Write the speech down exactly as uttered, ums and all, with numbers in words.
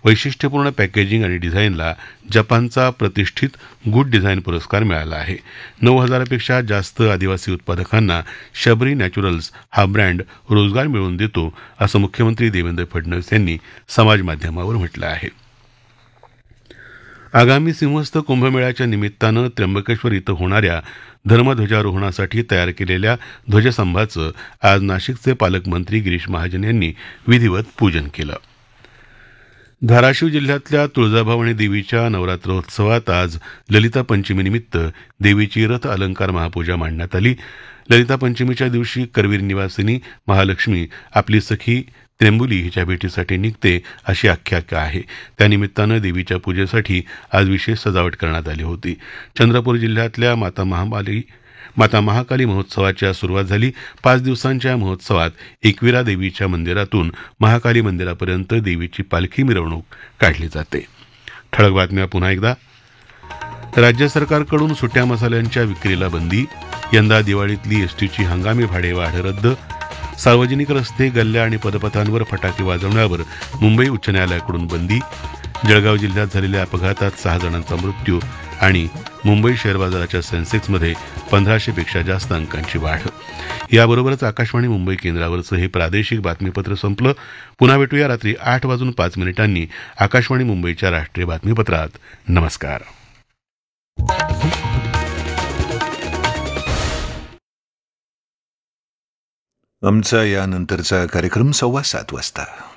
वैशिष्ट्यपूर्ण पॅकेजिंग आणि डिझाईनला जपानचा प्रतिष्ठित गुड डिझाईन पुरस्कार मिळाला आहे. नऊ हजारापेक्षा जास्त आदिवासी उत्पादकांना शबरी नॅचरल्स हा ब्रँड रोजगार मिळवून देतो, असं मुख्यमंत्री देवेंद्र फडणवीस यांनी समाजमाध्यमावर म्हटलं आहे. आगामी सिंहस्थ कुंभमेळ्याच्या निमित्तानं त्र्यंबकेश्वर इथं होणाऱ्या धर्मध्वजारोहणासाठी तयार केलेल्या ध्वजस्तंभाचं आज नाशिकचे पालकमंत्री गिरीश महाजन यांनी विधिवत पूजन केलं. धाराशिव जिल्ह्यातल्या तुळजाभवानी देवीच्या नवरात्रोत्सवात आज ललिता पंचमीनिमित्त देवीची रथ अलंकार महापूजा मांडण्यात आली. ललिता पंचमीच्या दिवशी करवीर निवासिनी महालक्ष्मी आपली सखी त्र्यंबुली हिच्या भेटीसाठी निघते अशी आख्यायिका आहे. त्यानिमित्तानं देवीच्या पूजेसाठी आज विशेष सजावट करण्यात आली होती. चंद्रपूर जिल्ह्यातल्या माता महाकाली माता महाकाली महोत्सवाची आज सुरुवात झाली. पाच दिवसांच्या महोत्सवात एकविरा देवीच्या मंदिरातून महाकाली मंदिरापर्यंत देवीची पालखी मिरवणूक काढली जाते. ठळक बातम्या पुन्हा एकदा. राज्य सरकारकडून सुट्या मसाल्यांच्या विक्रीला बंदी. यंदा दिवाळीतली एसटीची हंगामी भाडेवाढ रद्द. सार्वजनिक रस्ते, गल्ल्या आणि पदपथांवर फटाके वाजवण्यावर मुंबई उच्च न्यायालयाकडून बंदी. जळगाव जिल्ह्यात झालेल्या अपघातात सहा जणांचा मृत्यू. आणि मुंबई शेअर बाजाराच्या सेन्सेक्समध्ये पंधराशेपेक्षा जास्त अंकांची वाढ. याबरोबरच आकाशवाणी मुंबई केंद्रावरचं हे प्रादेशिक बातमीपत्र संपलं. पुन्हा भेटूया रात्री आठ वाजून पाच मिनिटांनी आकाशवाणी मुंबईच्या राष्ट्रीय बातमीपत्रात. नमस्कार. आमचा यानंतरचा कार्यक्रम सव्वा सात वाजता.